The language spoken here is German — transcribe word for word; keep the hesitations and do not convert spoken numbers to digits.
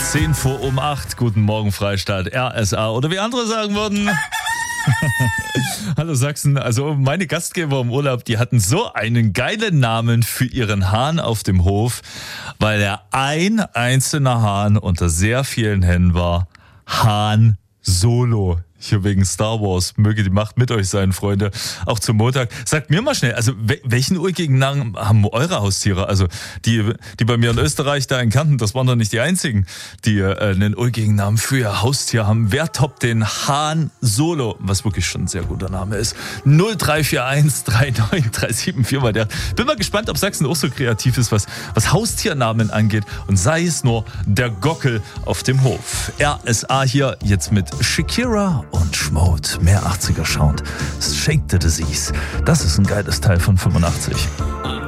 zehn vor um acht. Guten Morgen, Freistaat, R S A. Oder wie andere sagen würden. Hallo Sachsen, also meine Gastgeber im Urlaub, die hatten so einen geilen Namen für ihren Hahn auf dem Hof, weil er ein einzelner Hahn unter sehr vielen Händen war. Han Solo. Hier wegen Star Wars. Möge die Macht mit euch sein, Freunde. Auch zum Montag. Sagt mir mal schnell, also welchen ulkigen Namen haben eure Haustiere? Also die, die bei mir in Österreich, da in Kärnten, das waren doch nicht die einzigen, die äh, einen ulkigen Namen für ihr Haustier haben. Wer toppt den Han Solo? Was wirklich schon ein sehr guter Name ist. null drei vier eins drei neun drei sieben vier mal der. Bin mal gespannt, ob Sachsen auch so kreativ ist, was, was Haustiernamen angeht. Und sei es nur der Gockel auf dem Hof. R S A hier jetzt mit Shakira und Schmode, mehr achtziger Sound. Shake the Disease. Das ist ein geiles Teil von fünfundachtzig.